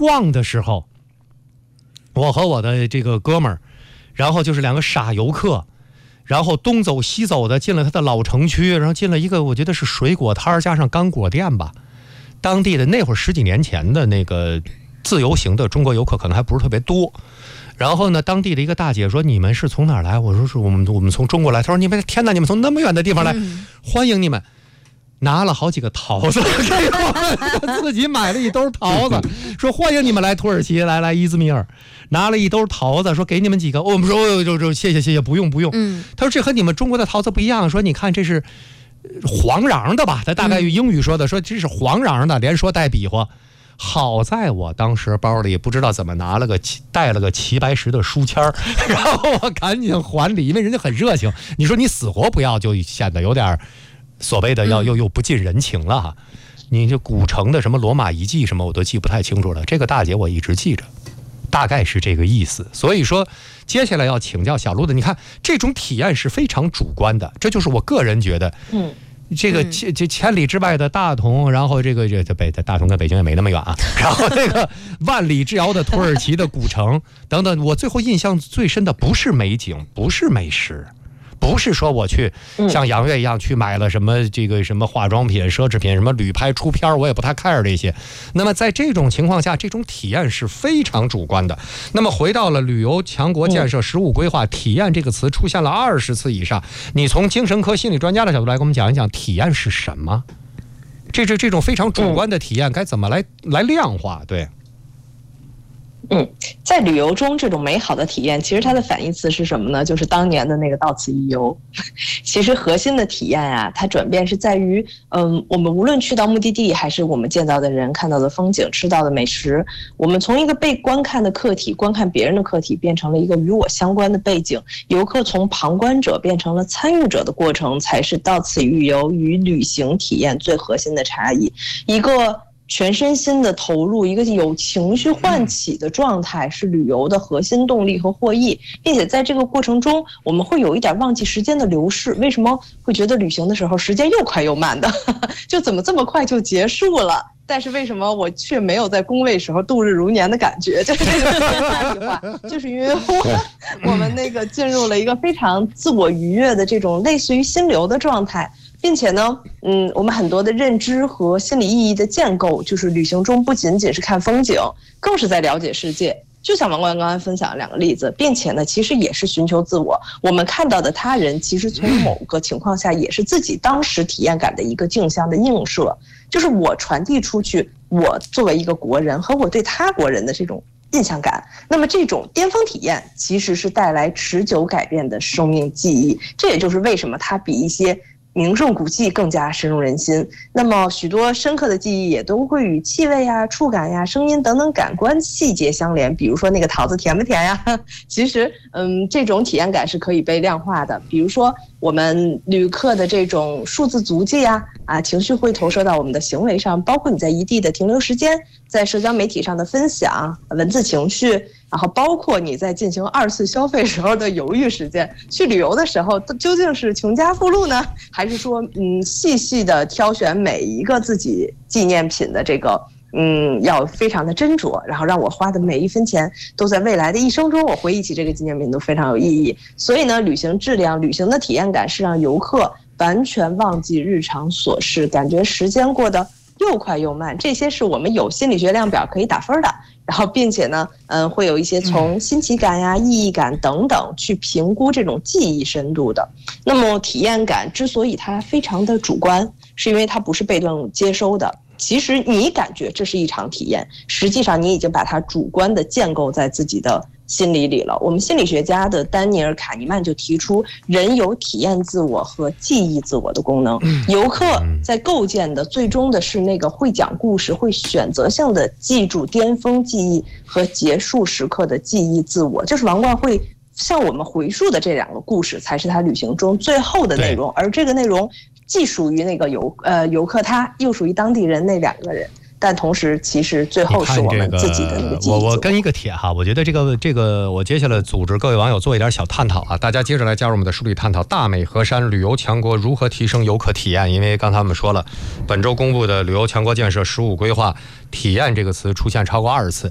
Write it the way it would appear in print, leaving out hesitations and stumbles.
逛的时候，我和我的这个哥们儿，然后就是2个傻游客，然后东走西走的进了他的老城区，然后进了一个我觉得是水果摊加上干果店吧。当地的那会儿10几年前的那个自由行的中国游客可能还不是特别多。然后呢，当地的一个大姐说：“你们是从哪儿来？”我说：“是我们从中国来。”她说：“你们天哪，你们从那么远的地方来，欢迎你们。”拿了好几个桃子给我，自己买了一兜桃子，说欢迎你们来土耳其，来伊兹密尔，拿了一兜桃子，说给你们几个。我们说就谢谢，不用。他说这和你们中国的桃子不一样，说你看这是黄瓤的吧？他大概用英语说的，说这是黄瓤的，连说带比划。好在我当时包里不知道怎么带了个齐白石的书签，然后我赶紧还礼，因为人家很热情。你说你死活不要，就显得有点所谓的又不近人情了哈。你这古城的什么罗马遗迹什么我都记不太清楚了，这个大姐我一直记着，大概是这个意思。所以说接下来要请教小路的，你看这种体验是非常主观的，这就是我个人觉得这个千里之外的大同，然后这大同跟北京也没那么远啊，然后这个万里之遥的土耳其的古城等等，我最后印象最深的不是美景，不是美食，不是说我去像杨越一样去买了什么这个什么化妆品、奢侈品，什么旅拍出片，我也不太 care 这些。那么在这种情况下，这种体验是非常主观的。那么回到了旅游强国建设15规划，体验这个词出现了20次以上。你从精神科心理专家的角度来给我们讲一讲，体验是什么？这种非常主观的体验该怎么来量化？对。 在旅游中这种美好的体验，其实它的反义词是什么呢？就是当年的那个到此一游。其实核心的体验啊，它转变是在于，我们无论去到目的地，还是我们见到的人、看到的风景、吃到的美食，我们从一个被观看的客体，观看别人的客体，变成了一个与我相关的背景。游客从旁观者变成了参与者的过程，才是到此一游与旅行体验最核心的差异。一个全身心的投入，一个有情绪唤起的状态是旅游的核心动力和获益，并且在这个过程中我们会有一点忘记时间的流逝。为什么会觉得旅行的时候时间又快又慢的就怎么这么快就结束了，但是为什么我却没有在工位时候度日如年的感觉？就是这个差异化，就是因为我们那个进入了一个非常自我愉悦的这种类似于心流的状态。并且呢，我们很多的认知和心理意义的建构，就是旅行中不仅仅是看风景，更是在了解世界。就像王冠刚才分享了2个例子，并且呢，其实也是寻求自我。我们看到的他人，其实从某个情况下也是自己当时体验感的一个镜像的映射，就是我传递出去，我作为一个国人和我对他国人的这种印象感。那么这种巅峰体验其实是带来持久改变的生命记忆，这也就是为什么它比一些名胜古迹更加深入人心。那么许多深刻的记忆也都会与气味啊、触感呀、声音等等感官细节相连。比如说那个桃子甜不甜呀？其实这种体验感是可以被量化的。比如说我们旅客的这种数字足迹啊，情绪会投射到我们的行为上，包括你在一地的停留时间，在社交媒体上的分享、文字情绪，然后包括你在进行2次消费时候的犹豫时间。去旅游的时候究竟是穷家富路呢，还是说细细的挑选每一个自己纪念品的这个要非常的斟酌，然后让我花的每一分钱都在未来的一生中，我回忆起这个纪念品都非常有意义。所以呢，旅行质量、旅行的体验感是让游客完全忘记日常琐事，感觉时间过得又快又慢。这些是我们有心理学量表可以打分的。然后并且呢，会有一些从新奇感呀、意义感等等去评估这种记忆深度的。那么体验感之所以它非常的主观，是因为它不是被动接收的。其实你感觉这是一场体验，实际上你已经把它主观的建构在自己的心理里了。我们心理学家的丹尼尔·卡尼曼就提出，人有体验自我和记忆自我的功能。游客在构建的最终的是那个会讲故事、会选择性的记住巅峰记忆和结束时刻的记忆自我，就是王冠会向我们回述的这2个故事，才是他旅行中最后的内容。而这个内容既属于那个游客他，又属于当地人那2个人，但同时其实最后是我们自己的那个记忆。 我跟一个帖哈，我觉得这个我接下来组织各位网友做一点小探讨啊，大家接着来加入我们的梳理探讨。大美河山旅游强国如何提升游客体验？因为刚才我们说了，本周公布的旅游强国建设15规划，体验这个词出现超过20次。